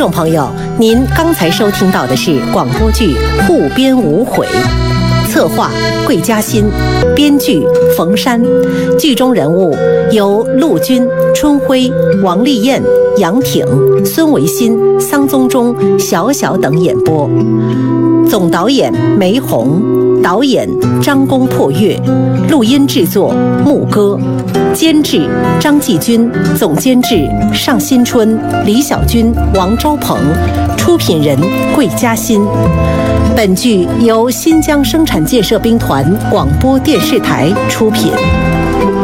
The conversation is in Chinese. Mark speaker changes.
Speaker 1: 众朋友，您刚才收听到的是广播剧《护边无悔》，策划桂嘉欣，编剧冯山，剧中人物由陆军、春晖、王丽燕、杨挺、孙维新、桑宗忠、小小等演播。总导演梅红，导演张公破月，录音制作牧歌，监制张继军，总监制尚新春、李小军、王昭鹏，出品人桂嘉欣。本剧由新疆生产建设兵团广播电视台出品。